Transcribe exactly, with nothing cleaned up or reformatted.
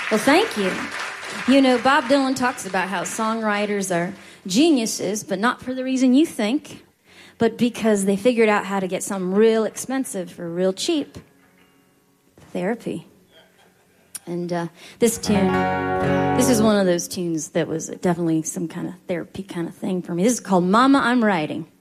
Well, thank you. You know, Bob Dylan talks about how songwriters are geniuses, but not for the reason you think, but because they figured out how to get something real expensive for real cheap. Therapy. And uh, this tune, this is one of those tunes that was definitely some kind of therapy kind of thing for me. This is called Mama, I'm Writing.